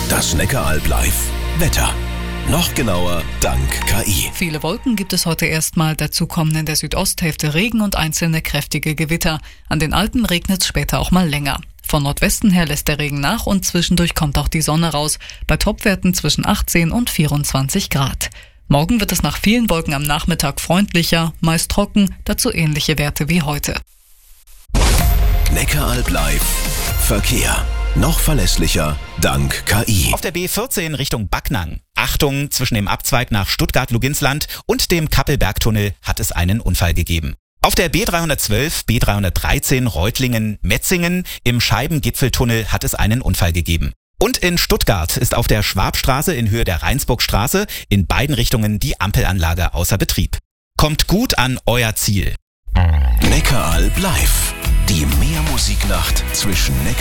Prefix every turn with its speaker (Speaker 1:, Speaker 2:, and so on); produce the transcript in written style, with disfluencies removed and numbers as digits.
Speaker 1: Das Neckaralb live. Wetter. Noch genauer dank KI.
Speaker 2: Viele Wolken gibt es heute erstmal, dazu kommen in der Südosthälfte Regen und einzelne kräftige Gewitter. An den Alpen regnet es später auch mal länger. Von Nordwesten her lässt der Regen nach und zwischendurch kommt auch die Sonne raus, bei Topwerten zwischen 18 und 24 Grad. Morgen wird es nach vielen Wolken am Nachmittag freundlicher, meist trocken, dazu ähnliche Werte wie heute.
Speaker 1: Neckaralb live. Verkehr. Noch verlässlicher dank KI.
Speaker 3: Auf der B14 Richtung Backnang. Achtung, zwischen dem Abzweig nach Stuttgart-Luginsland und dem Kappelbergtunnel hat es einen Unfall gegeben. Auf der B312, B313 Reutlingen-Metzingen im Scheibengipfeltunnel hat es einen Unfall gegeben. Und in Stuttgart ist auf der Schwabstraße in Höhe der Rheinsburgstraße in beiden Richtungen die Ampelanlage außer Betrieb. Kommt gut an euer Ziel.
Speaker 1: Neckaralb live. Die Meermusiknacht zwischen